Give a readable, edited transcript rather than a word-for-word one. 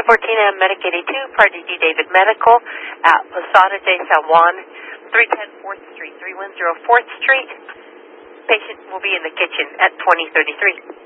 14M Medicaid 2, Party D David Medical at Posada de San Juan, 310 4th Street, 310 4th Street. Patient will be in the kitchen at 2033.